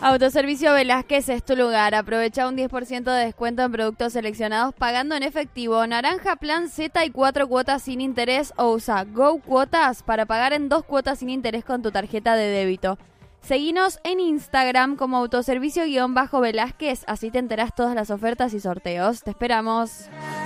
Autoservicio Velázquez es tu lugar. Aprovecha un 10% de descuento en productos seleccionados pagando en efectivo. Naranja, Plan Z y 4 cuotas sin interés o usa Go Cuotas para pagar en 2 cuotas sin interés con tu tarjeta de débito. Seguinos en Instagram como autoservicio-Velázquez, así te enterás todas las ofertas y sorteos. Te esperamos.